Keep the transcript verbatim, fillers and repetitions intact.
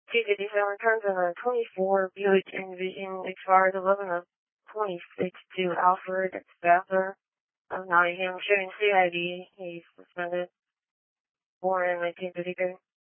T fifty-seven returns on a twenty-four Buick Envision, expires eleven of twenty-six to Alfred Spather of Nottingham, showing C I D. He's suspended. Born in nineteen fifty-three.